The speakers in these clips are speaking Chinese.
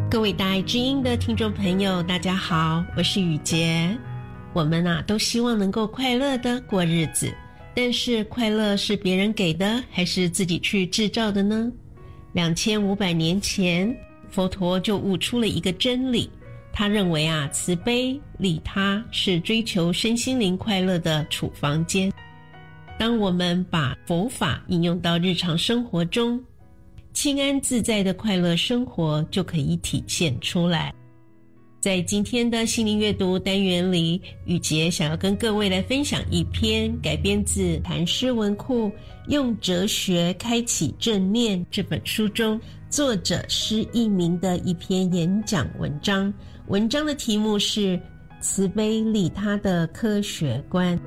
各位大爱之音的听众朋友，大家好，我是雨洁。我们都希望能够快乐的过日子，但是快乐是别人给的还是自己去制造的呢？2500年前，佛陀就悟出了一个真理，他认为慈悲利他是追求身心灵快乐的处方间。当我们把佛法应用到日常生活中，清安自在的快乐生活就可以体现出来。在今天的心灵阅读单元里，雨洁想要跟各位来分享一篇改编自谈诗文库《用哲学开启正念》这本书中作者施一鸣的一篇演讲文章。文章的题目是慈悲利他的科学观。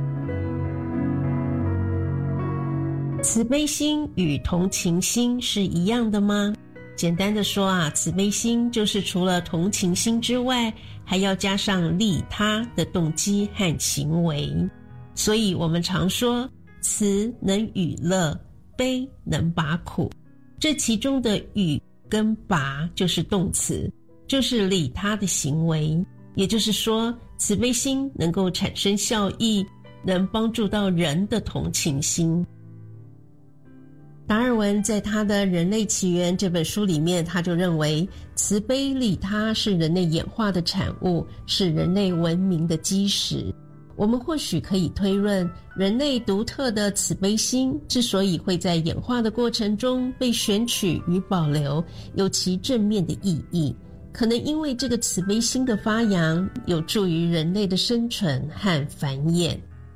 慈悲心与同情心是一样的吗？简单的说慈悲心就是除了同情心之外，还要加上利他的动机和行为。所以我们常说，慈能与乐，悲能拔苦。这其中的与跟拔就是动词，就是利他的行为。也就是说，慈悲心能够产生效益，能帮助到人的同情心。达尔文在他的《人类起源》这本书里面，他就认为慈悲利他是人类演化的产物，是人类文明的基石。我们或许可以推论，人类独特的慈悲心之所以会在演化的过程中被选取与保留，有其正面的意义，可能因为这个慈悲心的发扬有助于人类的生存和繁衍。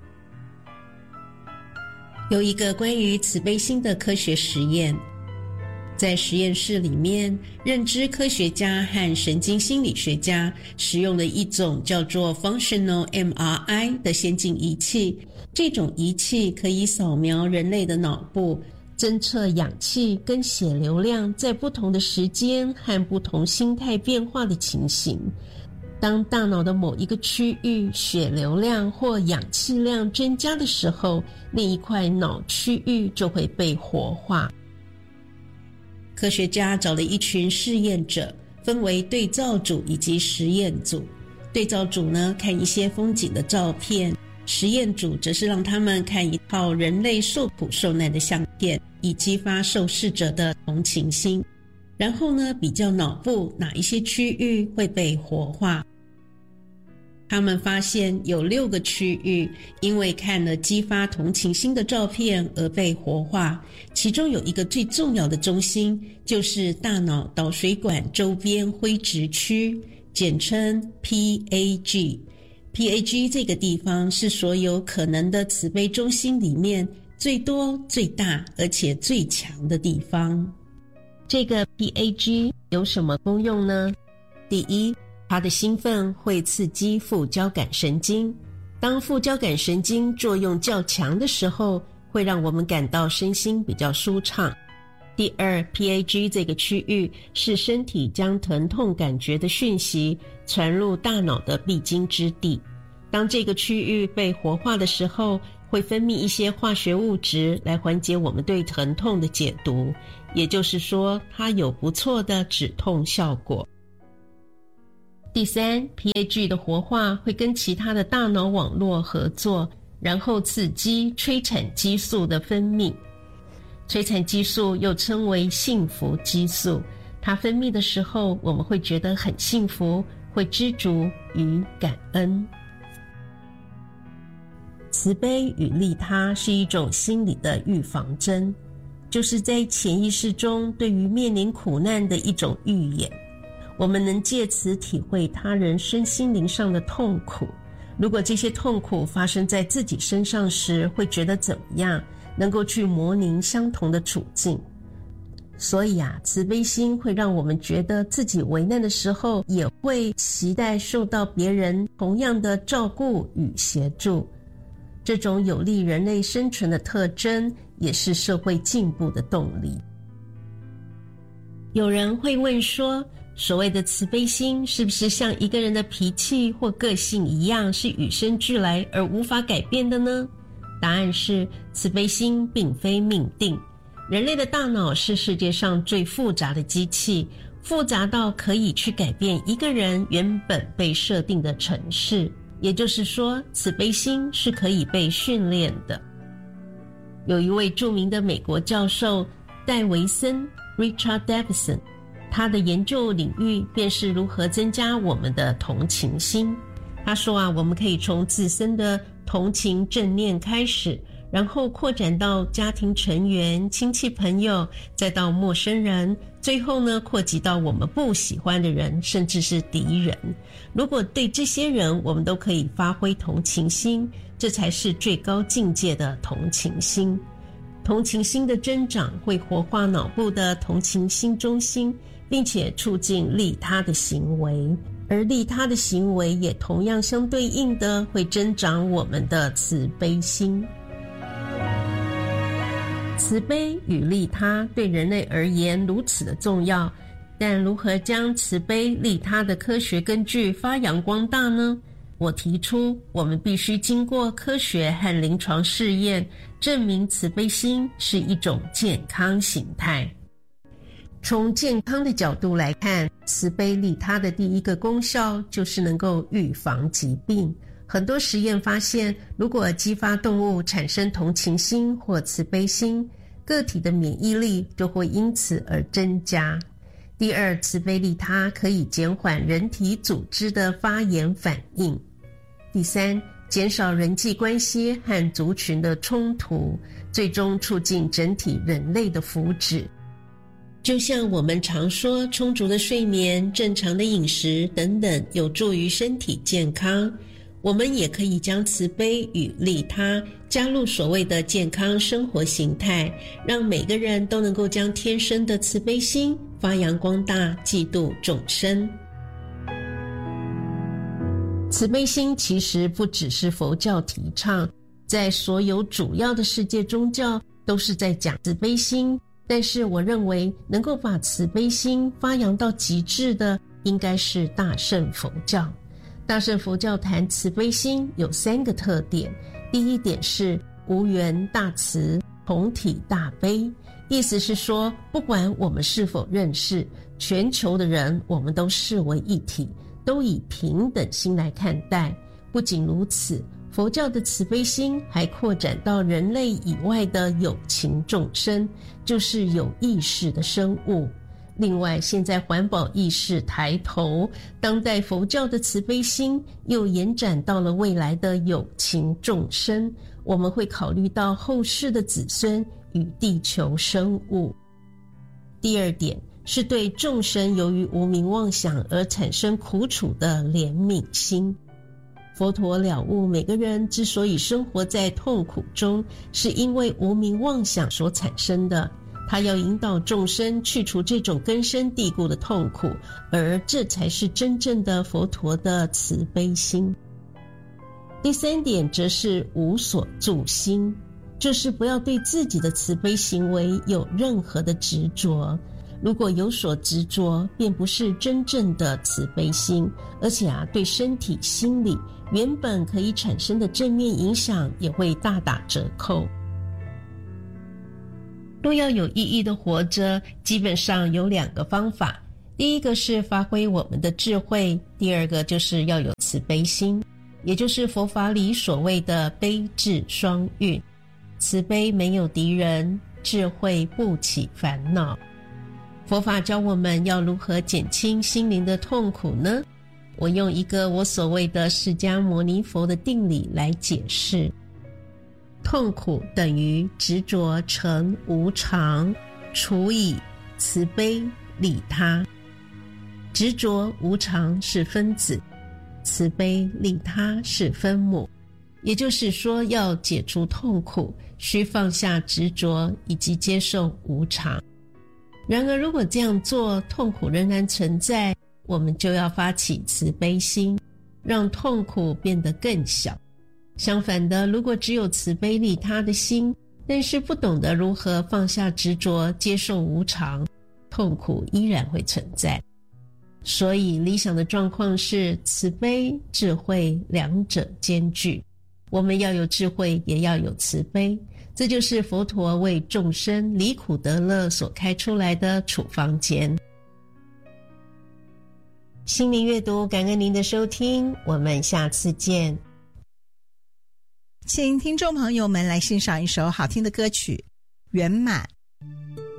有一个关于慈悲心的科学实验，在实验室里面，认知科学家和神经心理学家使用了一种叫做 Functional MRI 的先进仪器。这种仪器可以扫描人类的脑部，侦测氧气跟血流量在不同的时间和不同心态变化的情形。当大脑的某一个区域血流量或氧气量增加的时候，那一块脑区域就会被活化。科学家找了一群试验者，分为对照组以及实验组。对照组呢，看一些风景的照片，实验组则是让他们看一套人类受苦受难的相片，以激发受试者的同情心。然后呢，比较脑部哪一些区域会被活化。他们发现有6个区域因为看了激发同情心的照片而被活化，其中有一个最重要的中心，就是大脑导水管周边灰质区，简称 PAG。PAG 这个地方是所有可能的慈悲中心里面最多、最大而且最强的地方。这个 PAG 有什么功用呢？第一，它的兴奋会刺激副交感神经，当副交感神经作用较强的时候，会让我们感到身心比较舒畅。第二， PAG 这个区域是身体将疼痛感觉的讯息传入大脑的必经之地。当这个区域被活化的时候，会分泌一些化学物质来缓解我们对疼痛的解读，也就是说，它有不错的止痛效果。第三， PAG 的活化会跟其他的大脑网络合作，然后刺激催产激素的分泌。催产激素又称为幸福激素，它分泌的时候，我们会觉得很幸福，会知足与感恩。慈悲与利他是一种心理的预防针，就是在潜意识中对于面临苦难的一种预演。我们能借此体会他人身心灵上的痛苦，如果这些痛苦发生在自己身上时，会觉得怎么样？能够去模拟相同的处境。所以慈悲心会让我们觉得自己为难的时候，也会期待受到别人同样的照顾与协助。这种有利人类生存的特征，也是社会进步的动力。有人会问说，所谓的慈悲心是不是像一个人的脾气或个性一样，是与生俱来而无法改变的呢？答案是，慈悲心并非命定。人类的大脑是世界上最复杂的机器， 复杂到可以去改变一个人原本被设定的程式，也就是说，慈悲心是可以被训练的。有一位著名的美国教授戴维森 Richard Davidson， 他的研究领域便是如何增加我们的同情心。他说我们可以从自身的同情正念开始，然后扩展到家庭成员、亲戚朋友，再到陌生人，最后呢，扩及到我们不喜欢的人，甚至是敌人。如果对这些人我们都可以发挥同情心，这才是最高境界的同情心。同情心的增长会活化脑部的同情心中心，并且促进利他的行为，而利他的行为也同样相对应的会增长我们的慈悲心。慈悲与利他对人类而言如此的重要，但如何将慈悲利他的科学根据发扬光大呢？我提出，我们必须经过科学和临床试验，证明慈悲心是一种健康形态。从健康的角度来看，慈悲利他的第一个功效就是能够预防疾病。很多实验发现，如果激发动物产生同情心或慈悲心，个体的免疫力就会因此而增加。第二，慈悲利他可以减缓人体组织的发炎反应。第三，减少人际关系和族群的冲突，最终促进整体人类的福祉。就像我们常说，充足的睡眠、正常的饮食等等有助于身体健康，我们也可以将慈悲与利他加入所谓的健康生活形态，让每个人都能够将天生的慈悲心发扬光大，济度众生。慈悲心其实不只是佛教提倡，在所有主要的世界宗教都是在讲慈悲心，但是我认为能够把慈悲心发扬到极致的应该是大乘佛教。大乘佛教谈慈悲心有3个特点。第一点是无缘大慈，同体大悲，意思是说，不管我们是否认识，全球的人我们都视为一体，都以平等心来看待。不仅如此，佛教的慈悲心还扩展到人类以外的有情众生，就是有意识的生物。另外，现在环保意识抬头，当代佛教的慈悲心又延展到了未来的有情众生，我们会考虑到后世的子孙与地球生物。第二点是对众生由于无明妄想而产生苦楚的怜悯心。佛陀了悟，每个人之所以生活在痛苦中，是因为无明妄想所产生的。他要引导众生去除这种根深蒂固的痛苦，而这才是真正的佛陀的慈悲心。第三点则是无所住心，就是不要对自己的慈悲行为有任何的执着。如果有所执着，便不是真正的慈悲心，而且对身体、心理原本可以产生的正面影响也会大打折扣。若要有意义的活着，基本上有2个方法。第一个是发挥我们的智慧，第二个就是要有慈悲心，也就是佛法里所谓的悲智双运。慈悲没有敌人，智慧不起烦恼。佛法教我们要如何减轻心灵的痛苦呢？我用一个我所谓的释迦牟尼佛的定理来解释。痛苦等于执着乘无常除以慈悲利他。执着无常是分子，慈悲利他是分母。也就是说，要解除痛苦，需放下执着以及接受无常。然而，如果这样做，痛苦仍然存在，我们就要发起慈悲心，让痛苦变得更小。相反的，如果只有慈悲利他的心，但是不懂得如何放下执着，接受无常，痛苦依然会存在。所以理想的状况是慈悲、智慧2者兼具。我们要有智慧，也要有慈悲，这就是佛陀为众生离苦得乐所开出来的处方笺。 心灵阅读，感恩您的收听，我们下次见。 请听众朋友们来欣赏一首好听的歌曲《圆满》。